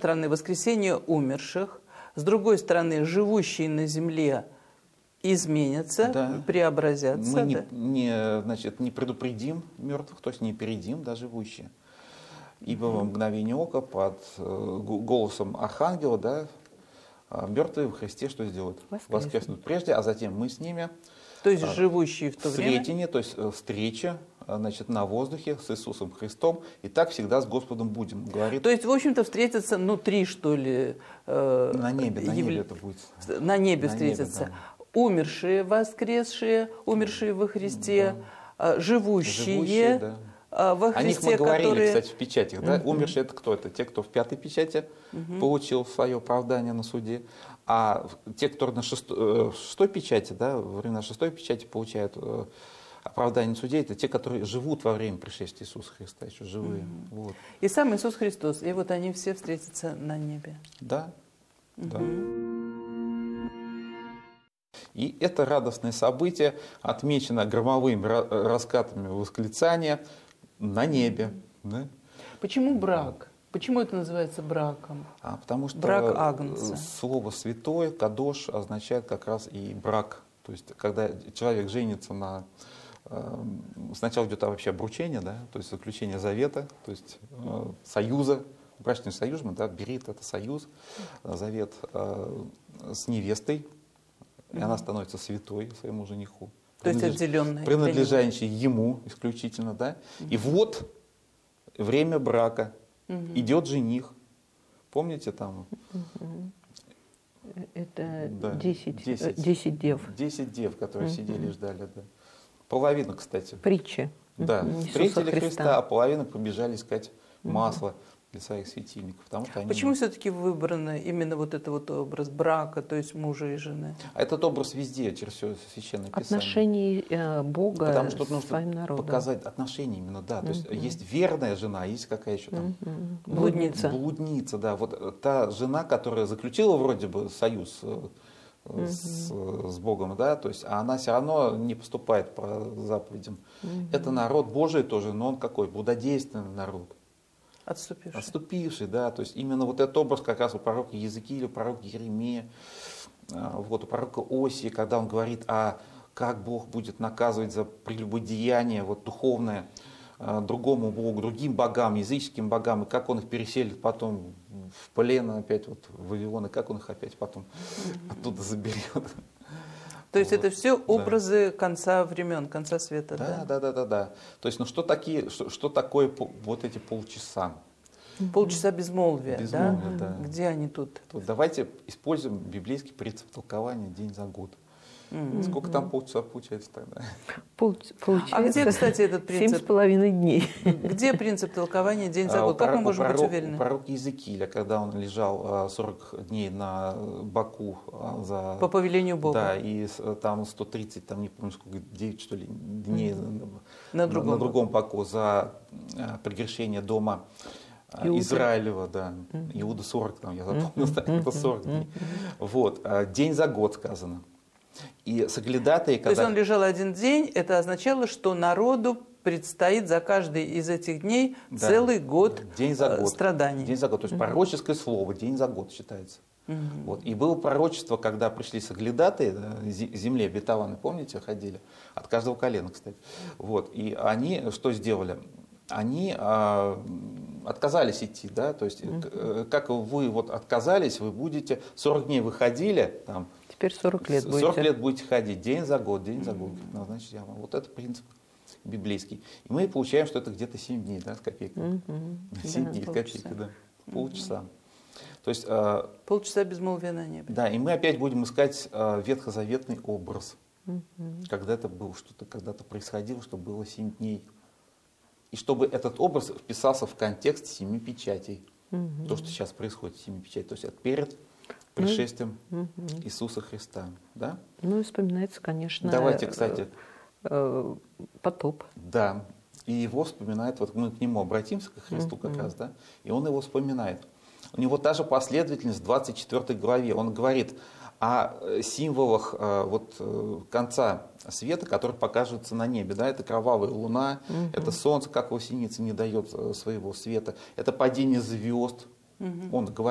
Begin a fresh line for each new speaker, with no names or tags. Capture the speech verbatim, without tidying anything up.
стороны, воскресение умерших, с другой стороны, живущие на земле изменятся,
да.
преобразятся.
Мы не,
да?
не, значит, не предупредим мертвых, то есть не передим, да, живущие. Ибо в мгновение ока под голосом архангела, да, мертвые в Христе что сделают?
Воскреснут.
Воскреснут прежде, а затем мы с ними.
То есть живущие в то
в
время?
Сретение, то есть встреча, значит, на воздухе с Иисусом Христом. И так всегда с Господом будем, говорит.
То есть, в общем-то, встретятся, ну, три, что ли? Э,
на небе, на
яв...
небе это будет.
На небе
на
встретятся.
Небе, да.
Умершие, воскресшие, умершие во Христе, да. живущие, живущие да. во Христе,
о них мы говорили,
которые...
кстати, в печатях. Да?
Uh-huh.
Умершие — это кто? Это те, кто в пятой печати uh-huh. получил свое оправдание на суде. А те, кто на шестой, шестой печати, да, во время шестой печати получают оправдание на суде, это те, которые живут во время пришествия Иисуса Христа, еще живые. Uh-huh. Вот.
И сам Иисус Христос, и вот они все встретятся на небе.
Да,
uh-huh.
да. И это радостное событие отмечено громовыми раскатами восклицания на небе. Да?
Почему брак? Почему это называется браком?
А, потому что
брак Агнца.
Слово святое, кадош, означает как раз и брак. То есть, когда человек женится на... Сначала идет вообще обручение, да? То есть заключение завета, то есть союза, брачный союз, да? Берит — это союз, завет с невестой. И она становится святой своему жениху.
То есть отделенной.
Принадлежащей ему исключительно, да. Mm-hmm. И вот время брака. Mm-hmm. Идет жених. Помните там?
Mm-hmm. Это
да,
десять,
десять,
десять дев.
Десять дев, которые
Mm-hmm.
сидели и ждали. Да. Половина, кстати.
Притча.
Да.
Mm-hmm.
Встретили Христа. Христа, а половина побежали искать mm-hmm. масло для своих светильников. Потому что они...
Почему все-таки выбрано именно вот этот вот образ брака, то есть мужа и жены?
А этот образ везде, через все Священное Писание.
Отношения э, Бога
Потому что
с своим народом.
Показать отношения именно, да. То есть
Mm-hmm.
есть верная жена, а есть какая еще там?
Mm-hmm. Блудница.
Блудница, да. Вот та жена, которая заключила вроде бы союз
mm-hmm.
с, с Богом, да, то есть, а она все равно не поступает по заповедям. Mm-hmm. Это народ Божий тоже, но он какой? Блудодейственный народ.
Отступивший.
Отступивший, да. То есть именно вот этот образ как раз у пророка Иезекииля, у пророка Еремии, вот, у пророка Осии, когда он говорит, а как Бог будет наказывать за прелюбодеяние вот, духовное другому Богу, другим богам, языческим богам, и как он их переселит потом в плен опять вот, в Вавилон, и как он их опять потом mm-hmm. оттуда заберет.
То есть
вот.
это все образы
да.
конца времен, конца света,
да?
Да,
да, да, да, да. То есть, ну что такие, что, что такое вот эти полчаса?
Полчаса безмолвия,
безмолвия
да?
да?
Где они тут?
тут? Давайте используем библейский принцип толкования день за год. Mm-hmm. Сколько там полчаса получается тогда?
Пол, получается
а где, кстати, этот принцип?
Семь с половиной дней.
Где принцип толкования день за год?
А,
как мы можем
пророк,
быть уверены?
У пророка Иезекииля, когда он лежал сорок дней на боку за...
По повелению Бога.
Да, и там сто тридцать, там не помню сколько, девять что ли, дней
mm-hmm. на, другом,
на другом боку за прегрешение дома Иуда. Израилева, да. Mm-hmm. Иуда сорок, там, я запомнил, mm-hmm. так, это сорок дней. Mm-hmm. Вот, день за год сказано. И соглядатые, когда...
То есть он лежал один день, это означало, что народу предстоит за каждый из этих дней да, целый год,
день за год
страданий.
День за год, то есть mm-hmm. пророческое слово, день за год считается. Mm-hmm. Вот. И было пророчество, когда пришли соглядатые, да, земле обетованной, помните, ходили, от каждого колена, кстати. Вот. И они что сделали? Они а, отказались идти, да, то есть mm-hmm. как вы вот отказались, вы будете, сорок дней выходили, там,
теперь сорок лет будете.
сорок лет будете ходить, день за год, день за год. Mm-hmm. Значит, я, вот это принцип библейский. И мы получаем, что это где-то семь дней, да, с копейкой.
Mm-hmm.
семь
да,
дней с копейкой, да, полчаса.
Mm-hmm.
То есть, э,
полчаса безмолвия на небе.
Да, и мы опять будем искать э, ветхозаветный образ.
Mm-hmm.
Когда это было, что-то когда-то происходило, что было семь дней. И чтобы этот образ вписался в контекст семи печатей. Mm-hmm. То, что сейчас происходит в семи печатей. То есть это перед пришествием mm-hmm. Иисуса Христа. Да?
Ну и вспоминается, конечно,
Давайте, кстати,
потоп.
Да. И его вспоминает, вот мы к нему обратимся, к Христу как mm-hmm. раз, да, и он его вспоминает. У него та же последовательность в двадцать четвёртой главе. Он говорит о символах вот, конца света, которые покажутся на небе. Да? Это кровавая луна, mm-hmm. это солнце, как во синице, не дает своего света, это падение звезд. Mm-hmm. Он говорит